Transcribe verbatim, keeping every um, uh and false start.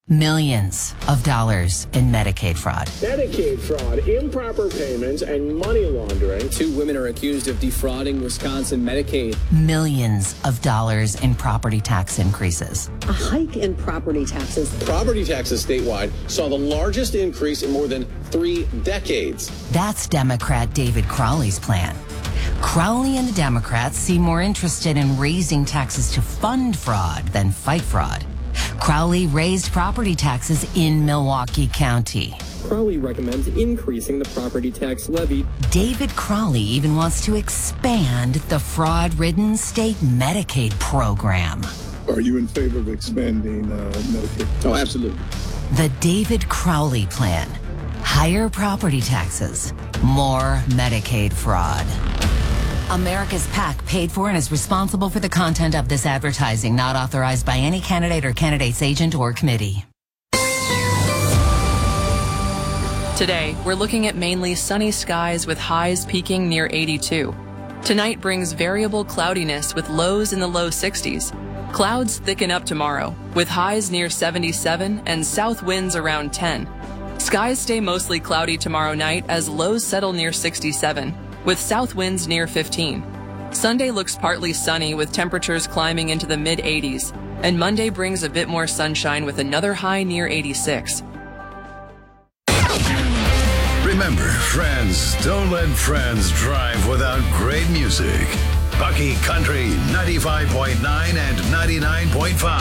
Millions of dollars in Medicaid fraud. Medicaid fraud, improper payments, and money laundering. Two women are accused of defrauding Wisconsin Medicaid. Millions of dollars in property tax increases. A hike in property taxes. Property taxes statewide saw the largest increase in more than three decades. That's Democrat David Crowley's plan. Crowley and the Democrats seem more interested in raising taxes to fund fraud than fight fraud. Crowley raised property taxes in Milwaukee County. Crowley recommends increasing the property tax levy. David Crowley even wants to expand the fraud-ridden state Medicaid program. Are you in favor of expanding uh, Medicaid? Oh, absolutely. The David Crowley plan. Higher property taxes, more Medicaid fraud. America's PAC paid for and is responsible for the content of this advertising, not authorized by any candidate or candidate's agent or committee. Today, we're looking at mainly sunny skies with highs peaking near eighty-two. Tonight brings variable cloudiness with lows in the low sixties. Clouds thicken up tomorrow, with highs near seventy-seven and south winds around ten. Skies stay mostly cloudy tomorrow night as lows settle near sixty-seven, with south winds near fifteen. Sunday looks partly sunny with temperatures climbing into the mid eighties, and Monday brings a bit more sunshine with another high near eighty-six. Remember, friends, don't let friends drive without great music. Bucky Country ninety-five point nine and ninety-nine point five.